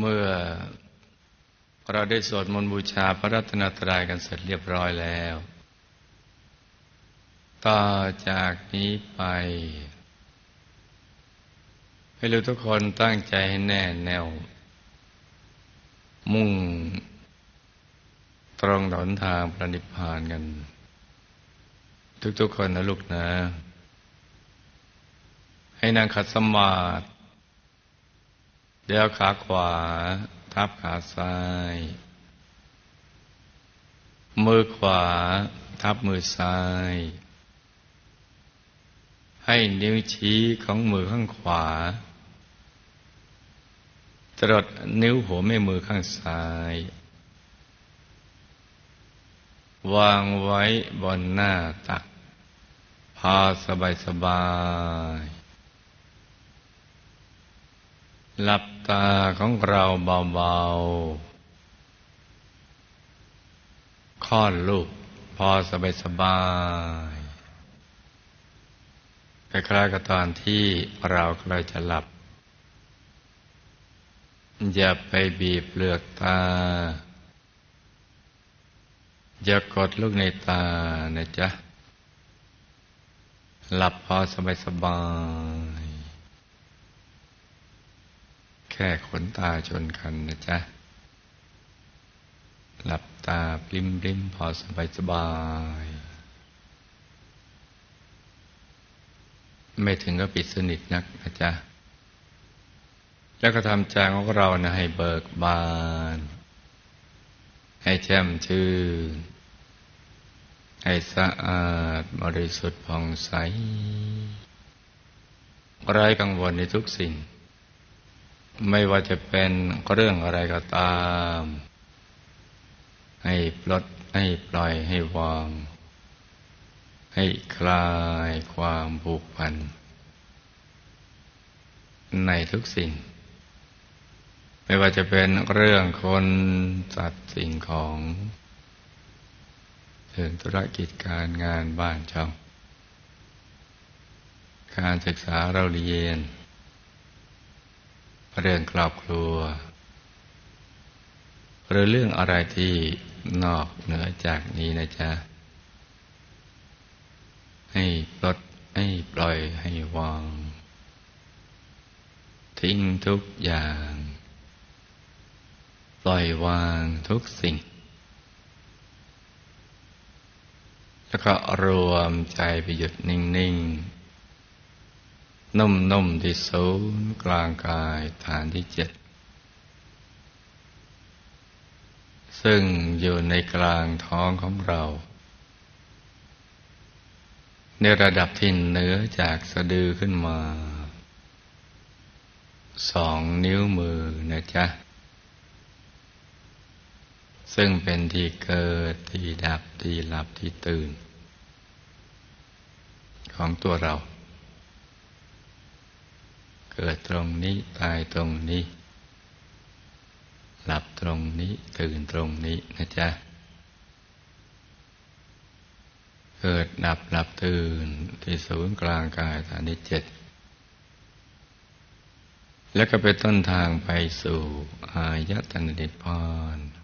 เมื่อเราได้สวดมนต์บูชาพระรัตนตรัยกันเสร็จเรียบร้อยแล้วต่อจากนี้ไปให้เราทุกคนตั้งใจให้แน่แน่วมุ่งตรงหนทางพระนิพพานกันทุกๆคนนะลูกนะให้นั่งขัดสมาธิเดี๋ยวขาขวาทับขาซ้ายมือขวาทับมือซ้ายให้นิ้วชี้ของมือข้างขวาจรดนิ้วหัวแม่มือข้างซ้ายวางไว้บนหน้าตักพอสบายหลับตาของเราเบาๆค่อนลูกพอสบายคล้ายๆกับตอนที่เรากำลังจะหลับอย่าไปบีบเปลือกตาอย่ากดลูกในตานะจ๊ะหลับพอสบายแค่ขนตาชนกันนะจ๊ะหลับตาปลิ้มพอสบายไม่ถึงก็ปิดสนิทนักนะจ๊ะแล้วก็ทำใจของเรานะให้เบิกบานให้แจ่มชื่นให้สะอาดบริสุทธิ์ผ่องใสไร้กังวลในทุกสิ่งไม่ว่าจะเป็นเรื่องอะไรก็ตามให้ปลดให้ปล่อยให้วางให้คลายความผูกพันในทุกสิ่งไม่ว่าจะเป็นเรื่องคนสัตว์สิ่งของถึงธุรกิจการงานบ้านช่องการศึกษาเราเรียนเรื่องครอบครัวหรือเรื่องอะไรที่นอกเหนือจากนี้นะจ๊ะให้ปลดให้ปล่อยให้วางทิ้งทุกอย่างปล่อยวางทุกสิ่งแล้วก็รวมใจไปหยุดนิ่งๆนุ่มๆที่ศูนย์กลางกายฐานที่7ซึ่งอยู่ในกลางท้องของเราในระดับที่เหนือจากสะดือขึ้นมา2 นิ้วมือนะจ๊ะซึ่งเป็นที่เกิดที่ดับที่หลับที่ตื่นของตัวเราเกิดตรงนี้ตายตรงนี้หลับตรงนี้ตื่นตรงนี้นะจ๊ะเกิดดับหลับตื่นที่ศูนย์กลางกายฐานที่7แล้วก็เป็นต้นทางไปสู่อายตนะนิพพาน